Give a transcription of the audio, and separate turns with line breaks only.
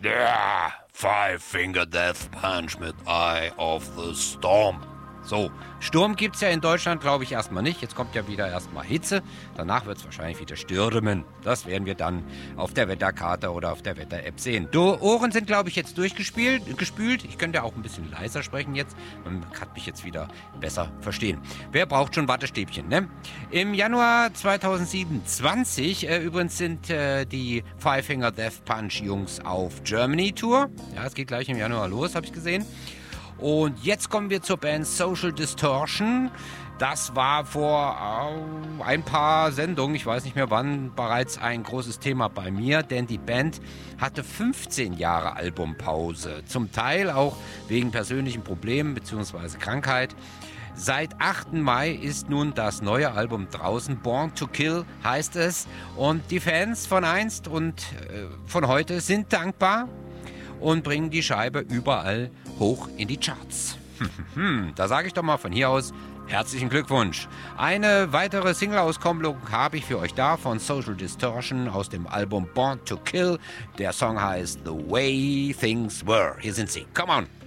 Yeah, Five Finger Death Punch mit Eye of the Storm. So, Sturm gibt es ja in Deutschland, glaube ich, erstmal nicht. Jetzt kommt ja wieder erstmal Hitze. Danach wird es wahrscheinlich wieder stürmen. Das werden wir dann auf der Wetterkarte oder auf der Wetter-App sehen. Die Ohren sind, glaube ich, jetzt gespült. Ich könnte ja auch ein bisschen leiser sprechen jetzt. Man kann mich jetzt wieder besser verstehen. Wer braucht schon Wattestäbchen, ne? Im Januar 2027 übrigens sind die Five Finger Death Punch Jungs auf Germany Tour. Ja, es geht gleich im Januar los, habe ich gesehen. Und jetzt kommen wir zur Band Social Distortion. Das war vor ein paar Sendungen, ich weiß nicht mehr wann, bereits ein großes Thema bei mir, denn die Band hatte 15 Jahre Albumpause. Zum Teil auch wegen persönlichen Problemen bzw. Krankheit. Seit 8. Mai ist nun das neue Album draußen, Born to Kill heißt es. Und die Fans von einst und von heute sind dankbar und bringen die Scheibe überall hoch in die Charts. Da sage ich doch mal von hier aus herzlichen Glückwunsch. Eine weitere Single-Auskopplung habe ich für euch da von Social Distortion aus dem Album Born to Kill. Der Song heißt The Way Things Were. Hier sind sie. Come on!